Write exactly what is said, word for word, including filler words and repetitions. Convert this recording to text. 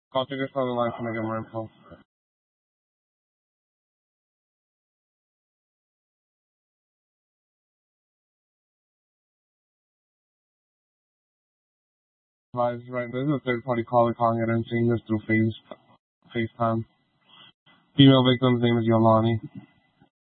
Call to this on the line to make a more info. Advise right, this is a third party caller calling it and seeing this through Face FaceTime. Female victim's name is Yolani.